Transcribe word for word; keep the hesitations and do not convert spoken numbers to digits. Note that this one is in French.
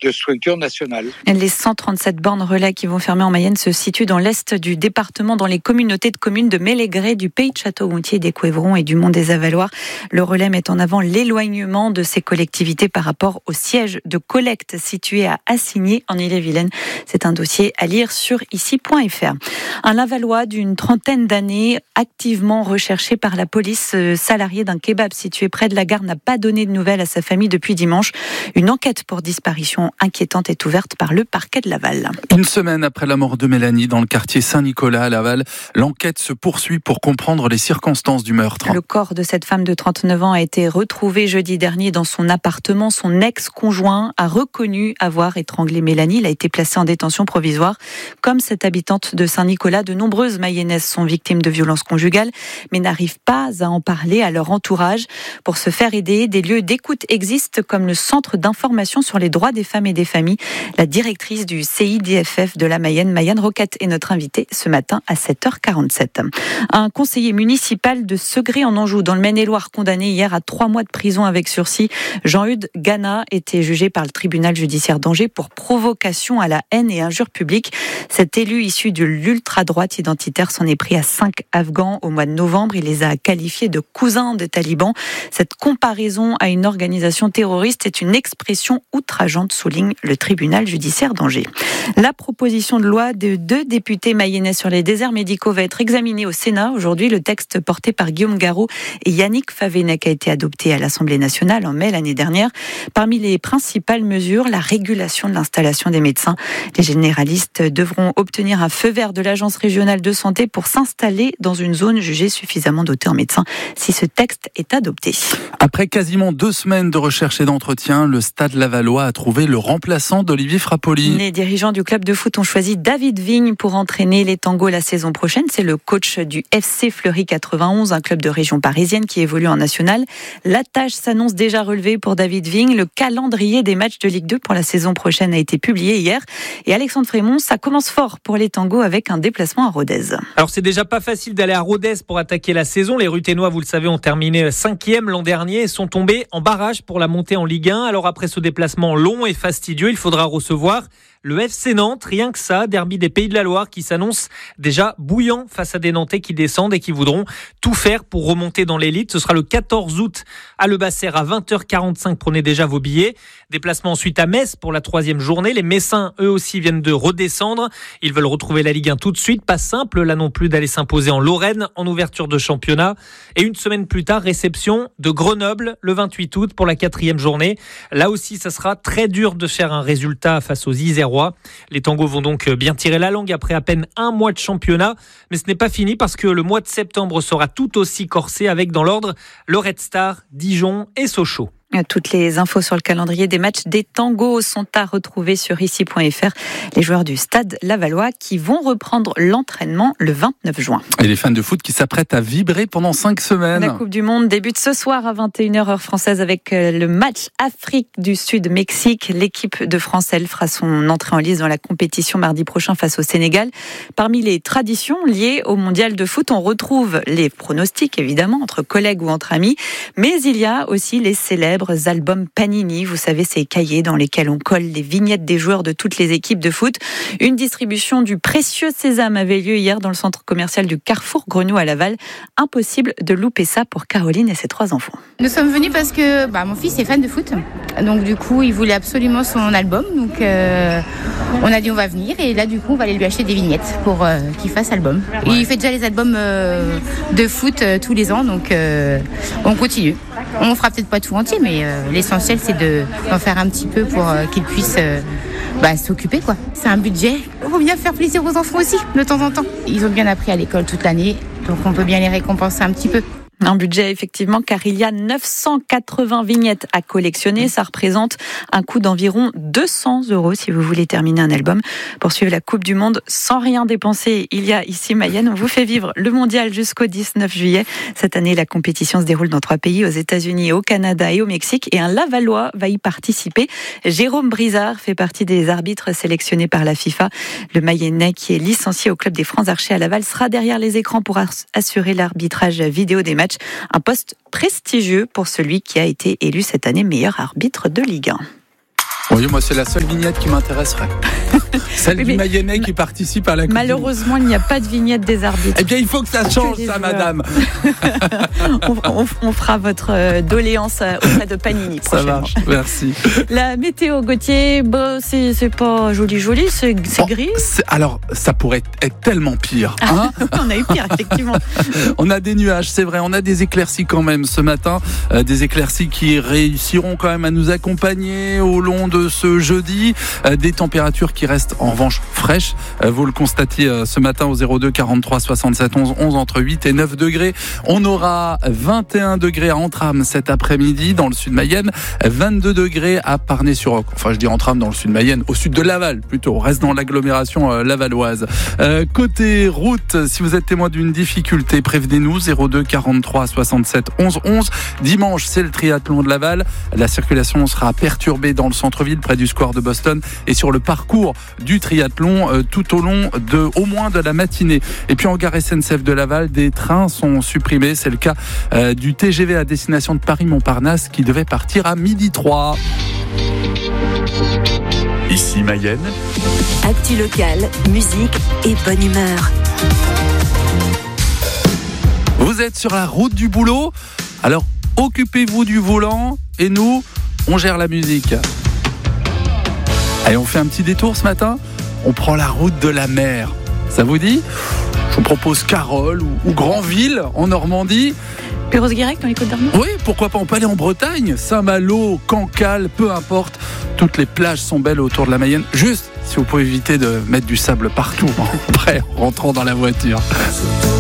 de structure nationale. Les cent trente-sept bornes relais qui vont fermer en Mayenne se situent dans l'est du département, dans les communautés de communes de Mélégré, du Pays de Château-Gontier, des Couévrons et du Mont des Avaloirs. Le relais met en avant l'éloignement de ces collectivités par rapport au siège de collecte situé à Assigné en Ille-et-Vilaine. C'est un dossier à lire sur ici point f r. Un Lavallois d'une trentaine d'années, activement recherché par la police, salarié d'un kebab situé près de la gare, n'a pas donné de nouvelles à sa famille depuis dimanche. Une enquête pour disparition inquiétante est ouverte par le parquet de Laval. Une semaine après la mort de Mélanie dans le quartier Saint-Nicolas à Laval, l'enquête se poursuit pour comprendre les circonstances du meurtre. Le corps de cette femme de trente-neuf ans a été retrouvé jeudi dernier dans son appartement. Son ex-conjoint a reconnu avoir étranglé Mélanie. Il a été placé en détention provisoire. Comme cette habitante de Saint-Nicolas, de nombreuses Mayennaises sont victimes de violences conjugales, mais n'arrivent pas à en parler à leur entourage. Pour se faire aider, des lieux d'écoute existent comme le Centre d'information sur les droits des femmes et des familles. La directrice du C I D F F de la Mayenne, Mayanne Roquette, est notre invitée ce matin à sept heures quarante-sept. Un conseiller municipal de Segré en Anjou, dans le Maine-et-Loire, condamné hier à trois mois de prison avec sursis. Jean-Hugues Gana était jugé par le tribunal judiciaire d'Angers pour provocation à la haine et injure publique. Cet élu issu de l'ultra-droite identitaire s'en est pris à cinq Afghans au mois de novembre. Il les a qualifiés de cousins des talibans. Cette comparaison à une organisation terroriste est une expression outrageante, souligne le tribunal judiciaire d'Angers. La proposition de loi de deux députés mayennais sur les déserts médicaux va être examinée au Sénat. Aujourd'hui, le texte porté par Guillaume Garot et Yannick Favennec a été adopté à l'Assemblée nationale en mai l'année dernière. Parmi les principales mesures, la régulation de l'installation des médecins. Les généralistes devront obtenir un feu vert de l'Agence régionale de santé pour s'installer dans une zone jugée suffisamment dotée en médecins si ce texte est adopté. Après quasiment deux semaines de recherche et d'entretien, le Stade Lavallois a trouvé le remplaçant d'Olivier Frappoli. Les dirigeants du club de foot ont choisi David Vigne pour entraîner les Tangos la saison prochaine. C'est le coach du F C Fleury quatre-vingt-onze, un club de région parisienne qui évolue en national. La tâche s'annonce déjà relevée pour David Vigne. Le calendrier des matchs de Ligue deux pour la saison prochaine a été publié hier. Et Alexandre Frémont, ça commence fort pour les Tangos avec un déplacement à Rodez. Alors c'est déjà pas facile d'aller à Rodez pour attaquer la saison. Les Ruténois, vous le savez, ont terminé cinquième l'an dernier et sont tombés en barrage pour la montée en Ligue un. Alors après ce déplacement long et fastidieux, il faudra recevoir le F C Nantes, rien que ça, derby des Pays de la Loire qui s'annonce déjà bouillant face à des Nantais qui descendent et qui voudront tout faire pour remonter dans l'élite. Ce sera le quatorze août à Le Basser à vingt heures quarante-cinq. Prenez déjà vos billets. Déplacement ensuite à Metz pour la troisième journée. Les Messins, eux aussi, viennent de redescendre. Ils veulent retrouver la Ligue un tout de suite. Pas simple, là non plus, d'aller s'imposer en Lorraine en ouverture de championnat. Et une semaine plus tard, réception de Grenoble le vingt-huit août pour la quatrième journée. Là aussi, ça sera très dur de faire un résultat face aux Isérois. Les Tangos vont donc bien tirer la langue après à peine un mois de championnat. Mais ce n'est pas fini parce que le mois de septembre sera tout aussi corsé avec dans l'ordre le Red Star, Dijon et Sochaux. Toutes les infos sur le calendrier des matchs des Tangos sont à retrouver sur ici point f r. Les joueurs du Stade Lavallois qui vont reprendre l'entraînement le vingt-neuf juin. Et les fans de foot qui s'apprêtent à vibrer pendant cinq semaines. La Coupe du Monde débute ce soir à vingt et une heures heure française avec le match Afrique du Sud-Mexique. L'équipe de France, elle, fera son entrée en lice dans la compétition mardi prochain face au Sénégal. Parmi les traditions liées au mondial de foot, on retrouve les pronostics, évidemment, entre collègues ou entre amis. Mais il y a aussi les célèbres albums Panini, vous savez, ces cahiers dans lesquels on colle les vignettes des joueurs de toutes les équipes de foot. Une distribution du précieux sésame avait lieu hier dans le centre commercial du Carrefour Grenoux à Laval. Impossible de louper ça pour Caroline et ses trois enfants. Nous sommes venus parce que bah, mon fils est fan de foot, donc du coup il voulait absolument son album, donc euh, on a dit on va venir et là du coup on va aller lui acheter des vignettes pour euh, qu'il fasse album. Et il fait déjà les albums euh, de foot euh, tous les ans, donc euh, on continue. On fera peut-être pas tout entier, mais euh, l'essentiel c'est de, d'en faire un petit peu pour euh, qu'ils puissent euh, bah, s'occuper quoi. C'est un budget, il faut bien faire plaisir aux enfants aussi de temps en temps. Ils ont bien appris à l'école toute l'année, donc on peut bien les récompenser un petit peu. Un budget, effectivement, car il y a neuf cent quatre-vingts vignettes à collectionner. Ça représente un coût d'environ deux cents euros si vous voulez terminer un album. Pour suivre la Coupe du Monde sans rien dépenser, il y a ici Mayenne. On vous fait vivre le mondial jusqu'au dix-neuf juillet. Cette année, la compétition se déroule dans trois pays, aux États-Unis, au Canada et au Mexique. Et un Lavallois va y participer. Jérôme Brizard fait partie des arbitres sélectionnés par la FIFA. Le Mayennais, qui est licencié au club des Francs Archers à Laval, sera derrière les écrans pour assurer l'arbitrage vidéo des matchs. Un poste prestigieux pour celui qui a été élu cette année meilleur arbitre de Ligue un. Oui, moi c'est la seule vignette qui m'intéresserait. Celle oui, du Mayennais qui participe à la Coupe. Malheureusement, il n'y a pas de vignette des arbitres. Eh bien, il faut que ça change, ça, madame. on, on, on fera votre doléance auprès de Panini prochainement. Ça marche, merci. La météo, Gauthier, bah, c'est, c'est pas joli, joli, c'est, c'est bon, gris. C'est, alors, ça pourrait être tellement pire. Hein. On a eu pire, effectivement. On a des nuages, c'est vrai, on a des éclaircies quand même ce matin. Euh, des éclaircies qui réussiront quand même à nous accompagner au long de ce jeudi. Euh, des températures qui restent en revanche fraîches. Euh, vous le constatiez euh, ce matin au zéro deux quarante-trois soixante-sept onze onze entre huit et neuf degrés. On aura vingt et un degrés à Entrammes cet après-midi dans le sud Mayenne, vingt-deux degrés à Parnay-sur-Ocq. Enfin, je dis Entrammes dans le sud Mayenne, au sud de Laval plutôt. On reste dans l'agglomération euh, lavalloise. Euh, côté route, si vous êtes témoin d'une difficulté, prévenez-nous zéro deux quarante-trois soixante-sept onze onze. Dimanche, c'est le triathlon de Laval. La circulation sera perturbée dans le centre-ville près du square de Boston et sur le parcours du triathlon euh, tout au long de au moins de la matinée. Et puis en gare S N C F de Laval, des trains sont supprimés. C'est le cas euh, du T G V à destination de Paris-Montparnasse qui devait partir à midi trois. Ici Mayenne. Actu locale, musique et bonne humeur. Vous êtes sur la route du boulot, alors occupez-vous du volant et nous, on gère la musique. Allez, on fait un petit détour ce matin. On prend la route de la mer. Ça vous dit ? Je vous propose Carole ou, ou Granville en Normandie. Perros-Guirec dans les Côtes-d'Armor ? Oui, pourquoi pas, on peut aller en Bretagne, Saint-Malo, Cancale, peu importe. Toutes les plages sont belles autour de la Mayenne. Juste, si vous pouvez éviter de mettre du sable partout, après, en rentrant dans la voiture.